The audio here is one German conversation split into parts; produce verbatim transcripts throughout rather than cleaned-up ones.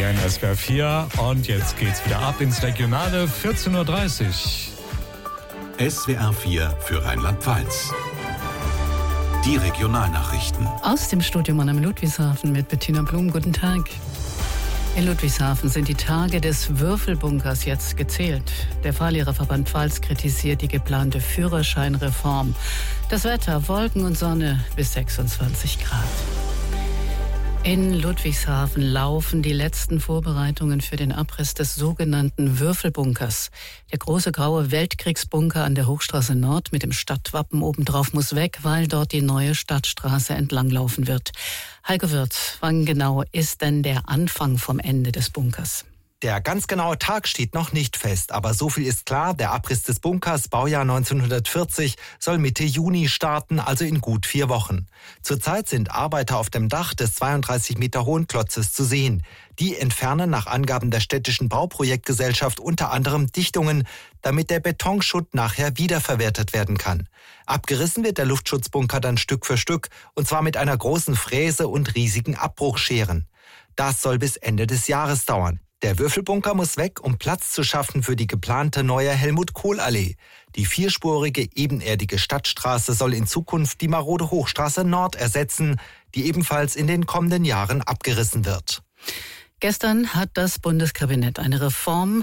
in S W R vier. Und jetzt geht's wieder ab ins Regionale, vierzehn Uhr dreißig. S W R vier für Rheinland-Pfalz. Die Regionalnachrichten. Aus dem Studio Mannheim Ludwigshafen mit Bettina Blum. Guten Tag. In Ludwigshafen sind die Tage des Würfelbunkers jetzt gezählt. Der Fahrlehrerverband Pfalz kritisiert die geplante Führerscheinreform. Das Wetter, Wolken und Sonne bis sechsundzwanzig Grad. In Ludwigshafen laufen die letzten Vorbereitungen für den Abriss des sogenannten Würfelbunkers. Der große graue Weltkriegsbunker an der Hochstraße Nord mit dem Stadtwappen obendrauf muss weg, weil dort die neue Stadtstraße entlanglaufen wird. Heiko Wirth, wann genau ist denn der Anfang vom Ende des Bunkers? Der ganz genaue Tag steht noch nicht fest, aber so viel ist klar, der Abriss des Bunkers, Baujahr neunzehnhundertvierzig, soll Mitte Juni starten, also in gut vier Wochen. Zurzeit sind Arbeiter auf dem Dach des zweiunddreißig Meter hohen Klotzes zu sehen. Die entfernen nach Angaben der städtischen Bauprojektgesellschaft unter anderem Dichtungen, damit der Betonschutt nachher wiederverwertet werden kann. Abgerissen wird der Luftschutzbunker dann Stück für Stück, und zwar mit einer großen Fräse und riesigen Abbruchscheren. Das soll bis Ende des Jahres dauern. Der Würfelbunker muss weg, um Platz zu schaffen für die geplante neue Helmut-Kohl-Allee. Die vierspurige, ebenerdige Stadtstraße soll in Zukunft die marode Hochstraße Nord ersetzen, die ebenfalls in den kommenden Jahren abgerissen wird. Gestern hat das Bundeskabinett eine Reform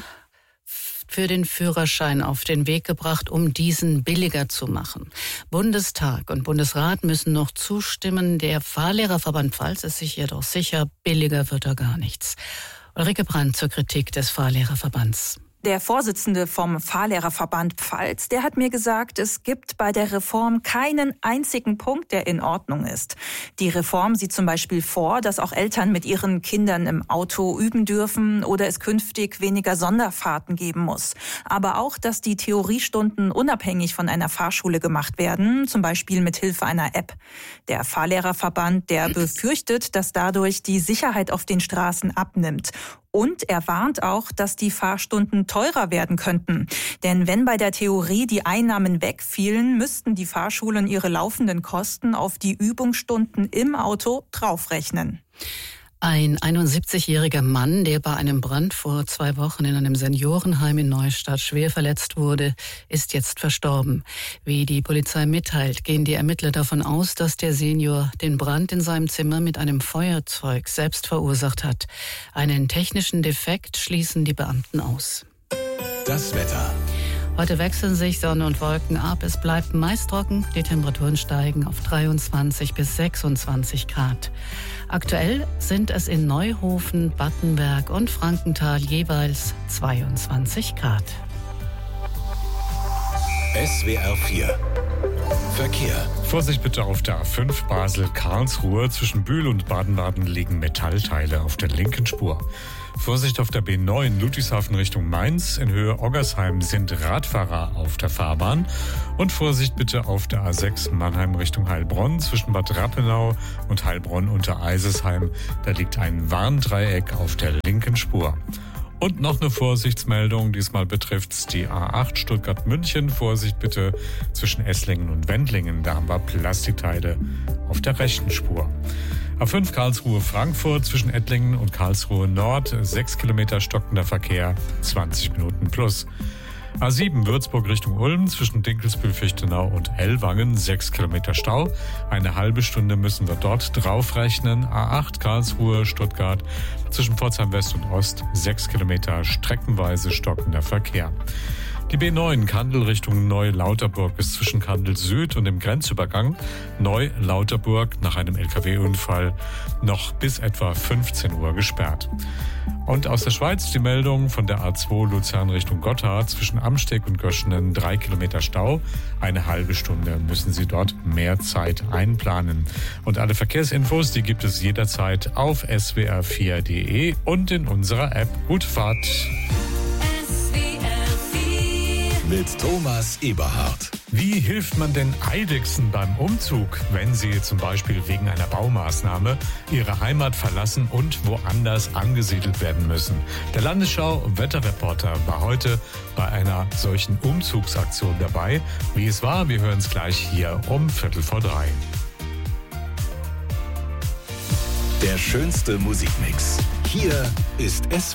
für den Führerschein auf den Weg gebracht, um diesen billiger zu machen. Bundestag und Bundesrat müssen noch zustimmen. Der Fahrlehrerverband Pfalz ist sich jedoch sicher, billiger wird da gar nichts. Ulrike Brandt zur Kritik des Fahrlehrerverbands. Der Vorsitzende vom Fahrlehrerverband Pfalz, der hat mir gesagt, es gibt bei der Reform keinen einzigen Punkt, der in Ordnung ist. Die Reform sieht zum Beispiel vor, dass auch Eltern mit ihren Kindern im Auto üben dürfen oder es künftig weniger Sonderfahrten geben muss. Aber auch, dass die Theoriestunden unabhängig von einer Fahrschule gemacht werden, zum Beispiel mit Hilfe einer App. Der Fahrlehrerverband, der befürchtet, dass dadurch die Sicherheit auf den Straßen abnimmt. Und er warnt auch, dass die Fahrstunden teurer werden könnten. Denn wenn bei der Theorie die Einnahmen wegfielen, müssten die Fahrschulen ihre laufenden Kosten auf die Übungsstunden im Auto draufrechnen. Ein einundsiebzigjähriger Mann, der bei einem Brand vor zwei Wochen in einem Seniorenheim in Neustadt schwer verletzt wurde, ist jetzt verstorben. Wie die Polizei mitteilt, gehen die Ermittler davon aus, dass der Senior den Brand in seinem Zimmer mit einem Feuerzeug selbst verursacht hat. Einen technischen Defekt schließen die Beamten aus. Das Wetter. Heute wechseln sich Sonne und Wolken ab. Es bleibt meist trocken. Die Temperaturen steigen auf dreiundzwanzig bis sechsundzwanzig Grad. Aktuell sind es in Neuhofen, Battenberg und Frankenthal jeweils zweiundzwanzig Grad. S W R vier. Verkehr. Vorsicht bitte auf der A fünf Basel-Karlsruhe. Zwischen Bühl und Baden-Baden liegen Metallteile auf der linken Spur. Vorsicht auf der B neun Ludwigshafen Richtung Mainz. In Höhe Oggersheim sind Radfahrer auf der Fahrbahn. Und Vorsicht bitte auf der A sechs Mannheim Richtung Heilbronn. Zwischen Bad Rappenau und Heilbronn unter Eisesheim. Da liegt ein Warndreieck auf der linken Spur. Und noch eine Vorsichtsmeldung, diesmal betrifft's die A acht Stuttgart-München. Vorsicht bitte zwischen Esslingen und Wendlingen, da haben wir Plastikteile auf der rechten Spur. A fünf Karlsruhe-Frankfurt zwischen Ettlingen und Karlsruhe Nord, sechs Kilometer stockender Verkehr, zwanzig Minuten plus. A sieben Würzburg Richtung Ulm zwischen Dinkelsbühl-Fichtenau und Ellwangen, sechs Kilometer Stau. Eine halbe Stunde müssen wir dort draufrechnen. A acht Karlsruhe, Stuttgart zwischen Pforzheim West und Ost, sechs Kilometer streckenweise stockender Verkehr. Die B neun Kandel Richtung Neu-Lauterburg ist zwischen Kandel Süd und dem Grenzübergang Neu-Lauterburg nach einem L K W-Unfall noch bis etwa fünfzehn Uhr gesperrt. Und aus der Schweiz die Meldung von der A zwei Luzern Richtung Gotthard zwischen Amsteg und Göschenen drei Kilometer Stau. Eine halbe Stunde müssen Sie dort mehr Zeit einplanen. Und alle Verkehrsinfos, die gibt es jederzeit auf s w r vier punkt d e und in unserer App. Gute Fahrt! Mit Thomas Eberhardt. Wie hilft man denn Eidechsen beim Umzug, wenn sie zum Beispiel wegen einer Baumaßnahme ihre Heimat verlassen und woanders angesiedelt werden müssen? Der Landesschau-Wetterreporter war heute bei einer solchen Umzugsaktion dabei. Wie es war, wir hören es gleich hier um Viertel vor drei. Der schönste Musikmix Hier ist S